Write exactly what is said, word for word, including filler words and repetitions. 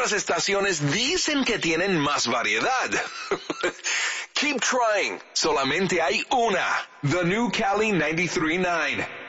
otras estaciones dicen que tienen más variedad. Keep trying. Solamente hay una. The New Cali ninety-three point nine.